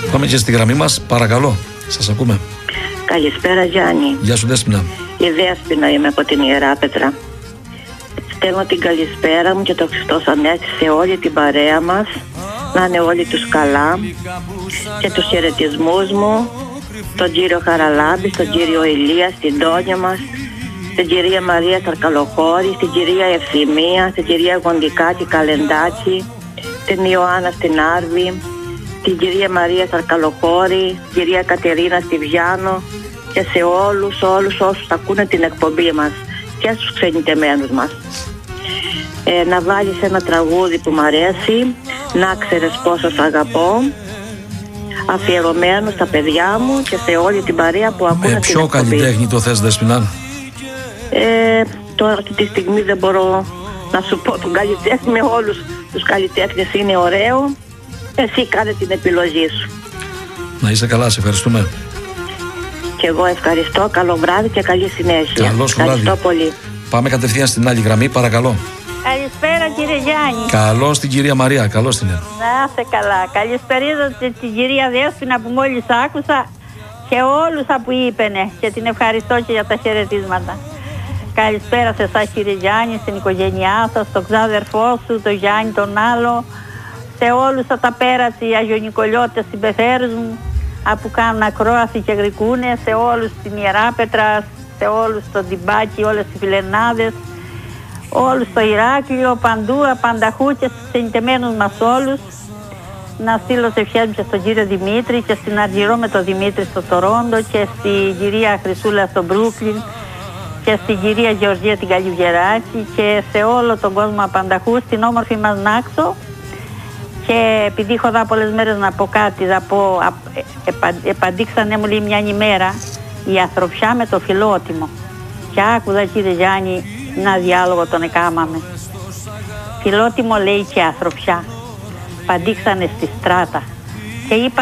Πάμε και στη γραμμή μας, παρακαλώ, σας ακούμε. Καλησπέρα Γιάννη. Γεια σου Δέσποινα. Η Δέσποινα είμαι από την Ιεράπετρα. Στέλνω την καλησπέρα μου και το Χριστός Ανέστη σε όλη την παρέα μας. Να είναι όλοι τους καλά. Και τους χαιρετισμούς μου στον κύριο Χαραλάμπη, στον κύριο Ηλία, στην Τόνια μας, στην κυρία Μαρία Σαρκαλοχώρη, στην κυρία Ευθυμία, στην κυρία Γοντικάκη Καλεντάκη, την Ιωάννα στην Άρβη, την κυρία Μαρία Σαρκαλοχώρη, την κυρία Κατερίνα Στιβιάνο και σε όλους όσους ακούνε την εκπομπή μας και στους ξενιτεμένους μας. Να βάλεις ένα τραγούδι που μ' αρέσει, να ξέρεις πόσο σ' αγαπώ, αφιερωμένο στα παιδιά μου και σε όλη την παρέα που ακούνε την εκπομπή. Ποιο καλλιτέχνη το θες Δέσποινα? Τώρα αυτή τη στιγμή δεν μπορώ να σου πω τον καλλιτέχνη, με όλους τους καλλιτέχνες είναι ωραίο. Εσύ κάνε την επιλογή σου. Να είσαι καλά, σε ευχαριστούμε. Και εγώ ευχαριστώ, καλό βράδυ και καλή συνέχεια. Ευχαριστώ πολύ. Πάμε κατευθείαν στην άλλη γραμμή, παρακαλώ. Καλησπέρα κύριε Γιάννη. Καλώς την κυρία Μαρία, καλώς την. Να είστε καλά. Καλησπερίζω την κυρία Δέσποινα που μόλις άκουσα και όλους που είπαινε και την ευχαριστώ και για τα χαιρετίσματα. Καλησπέρα σε εσάς κύριε Γιάννη, στην οικογένειά σας, στον ξάδερφό σου, τον Γιάννη τον άλλο, σε όλους τα πέρατσι αγιονικολιώτες συμπεθέρους μου που κάνουν ακρόαση και γρικούνε, σε όλους στην Ιεράπετρα, σε όλους στον Τιμπάκι, όλες τις φιλενάδες, όλους στο Ηράκλειο, παντού, απανταχού και στους ξενιτεμένους μας όλους. Να στείλω σε ευχές μου και στον κύριο Δημήτρη και στην Αργυρό με τον Δημήτρη στο Τορόντο και στην κυρία Χρυσούλα στο Μπρούκλιν και στην κυρία Γεωργία την Καλιβιεράκη και σε όλο τον κόσμο απανταχού, στην όμορφη μας Νάξο. Και επειδή έχω δει πολλές μέρες να πω κάτι, θα πω, επαντήξανε μου λέει μια ημέρα η Ανθρωπιά με το Φιλότιμο. Και άκουδα κύριε Γιάννη ένα διάλογο τον εκάμαμε. Φιλότιμο λέει και Ανθρωπιά. Παντήξανε στη στράτα. Και είπα